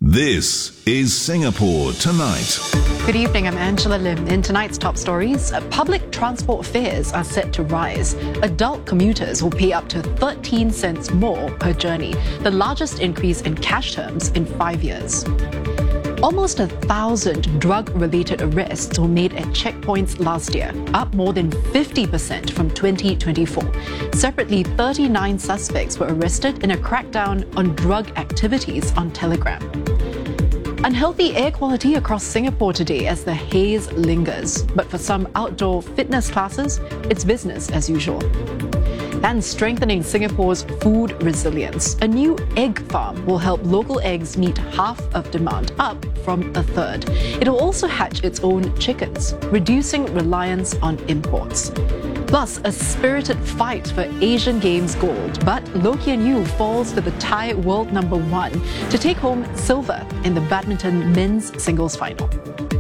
This is Singapore Tonight. Good evening, I'm Angela Lim. In tonight's top stories, public transport fares are set to rise. Adult commuters will pay up to 13 cents more per journey, the largest increase in cash terms in 5 years. Almost 1,000 drug-related arrests were made at checkpoints last year, up more than 50% from 2024. Separately, 39 suspects were arrested in a crackdown on drug activities on Telegram. Unhealthy air quality across Singapore today as the haze lingers. But for some outdoor fitness classes, it's business as usual. And strengthening Singapore's food resilience. A new egg farm will help local eggs meet half of demand, up from a third. It'll also hatch its own chickens, reducing reliance on imports. Plus, a spirited fight for Asian Games gold, but Loh Kian Yew falls to the Thai world number 1 to take home silver in the badminton men's singles final.